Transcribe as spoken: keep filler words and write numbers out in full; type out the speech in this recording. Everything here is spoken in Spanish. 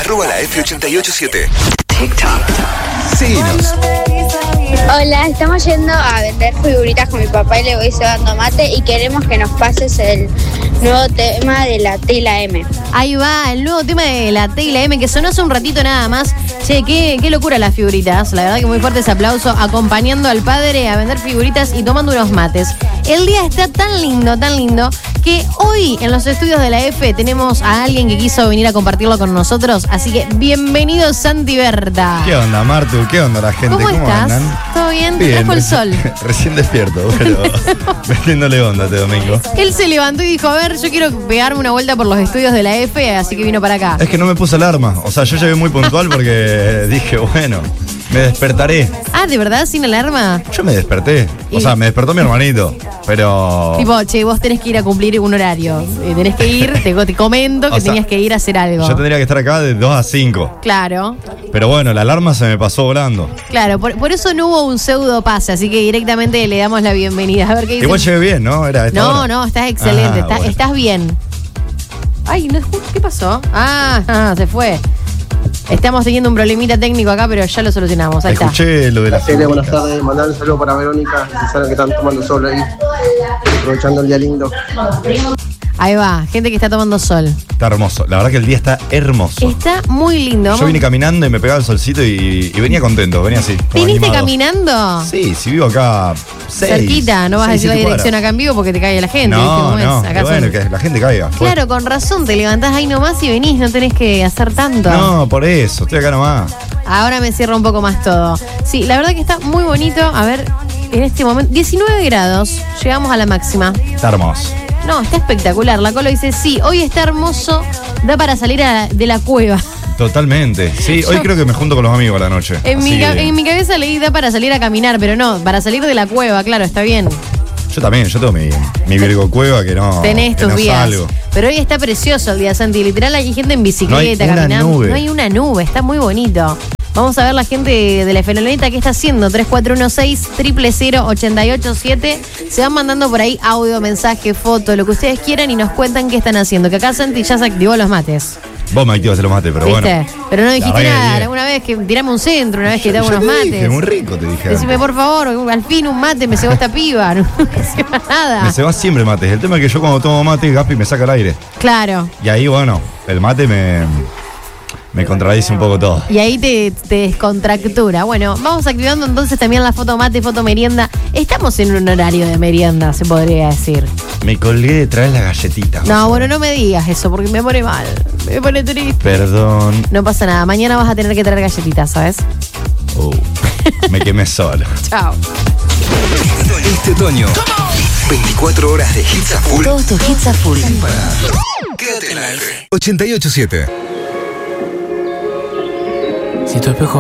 arroba la F ochenta y ocho siete. TikTok. Síguenos. Hola, estamos yendo a vender figuritas con mi papá y le voy cebando mate y queremos que nos pases el nuevo tema de la Tela M. Ahí va, el nuevo tema de la Tela M que sonó hace un ratito nada más. Che, qué, qué locura las figuritas. La verdad que muy fuerte ese aplauso acompañando al padre a vender figuritas y tomando unos mates. El día está tan lindo, tan lindo, que hoy en los estudios de la F tenemos a alguien que quiso venir a compartirlo con nosotros. Así que bienvenido, Santi Berta. ¿Qué onda, Martu? ¿Qué onda la gente? ¿Cómo, ¿Cómo estás? andan? ¿Todo bien? Te Bien, trajo el recién- sol. Recién despierto, pero metiéndole onda este domingo. Él se levantó y dijo, a ver, yo quiero pegarme una vuelta por los estudios de la F, así que vino para acá. Es que no me puse alarma. O sea, yo llegué muy puntual porque dije, bueno, me despertaré. Ah, ¿de verdad? ¿Sin alarma? Yo me desperté. O Y- sea, me despertó mi hermanito. Pero. Tipo, che, vos tenés que ir a cumplir un horario. Eh, tenés que ir, te, te comento que O sea, tenías que ir a hacer algo. Yo tendría que estar acá de dos a cinco. Claro, Pero bueno, la alarma se me pasó volando. claro, por, por eso no hubo un pseudo pase, así que directamente le damos la bienvenida. A ver qué dice. Igual llegué bien, ¿no? Era esta No, hora. no, estás excelente, Ah, estás, bueno. estás bien. Ay, no, ¿qué pasó? Ah, ah, se fue. Estamos teniendo un problemita técnico acá, pero ya lo solucionamos. Ahí está. Escuché lo de la Tele, buenas tardes, mandar un saludo para Verónica, que saben que están tomando sol ahí, aprovechando el día lindo. Ahí va, gente que está tomando sol. Está hermoso. La verdad que el día está hermoso. Está muy lindo. Yo vine caminando y me pegaba el solcito y, y venía contento, venía así. como ¿Viniste animado. caminando? Sí, si vivo acá seis, Cerquita, no vas a seis, decir la siete dirección cuadras. acá en vivo porque te cae la gente. ¿viste No, cómo no, es? Acá que bueno, son- que la gente caiga. Fue. Claro, con razón, te levantás ahí nomás y venís, no tenés que hacer tanto. No, por eso, estoy acá nomás. Ahora me cierra un poco más todo. Sí, la verdad que está muy bonito. A ver, en este momento, diecinueve grados, llegamos a la máxima. Está hermoso. No, está espectacular. La Colo dice, sí, hoy está hermoso, da para salir a- de la cueva. Totalmente. Sí, hoy Yo- creo que me junto con los amigos a la noche. En Así mi, ca- que en mi cabeza leí da para salir a caminar, pero no, para salir de la cueva, claro, está bien. Yo también, yo tengo mi, mi Virgo Cueva que no. Tenés que tus no días. salgo. Pero hoy está precioso el día, Santi. Literal, hay gente en bicicleta No hay una caminando. nube. No hay una nube, está muy bonito. Vamos a ver la gente de la Fenoleta qué está haciendo. tres cuatro uno seis, cero cero cero, ocho ocho siete. Se van mandando por ahí audio, mensaje, foto, lo que ustedes quieran y nos cuentan qué están haciendo. Que acá Santi ya se activó los mates. Vos me activaste los mates, pero ¿Viste? bueno. Pero no dijiste La verdad que nada. bien. Alguna vez que tirame un centro, una vez que Ya- te hago ya unos te mates. dije, muy rico, te dije. Decime por favor, al fin un mate, me cebó esta piba. No me ceba nada. Me se va siempre mates. El tema es que yo cuando tomo mate, Gaspi me saca el aire. Claro. Y ahí, bueno, el mate me, me contradice un poco todo. Y ahí te, te descontractura. Bueno, vamos activando entonces también la foto mate, foto merienda. Estamos en un horario de merienda, se podría decir. Me colgué de traer las galletitas. No, bueno, no me digas eso porque me pone mal. Me pone triste. Perdón. No pasa nada. Mañana vas a tener que traer galletitas, ¿sabes? Uh, me quemé solo. Chao. Este otoño, veinticuatro horas de hits a full. Todos tus hits a full. Quédate en la F ochenta y ocho siete. Si tu espejo